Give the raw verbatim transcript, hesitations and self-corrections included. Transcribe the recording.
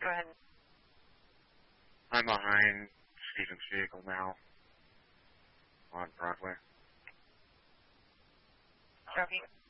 Go ahead. I'm behind Stephen's vehicle now on Broadway. Copy.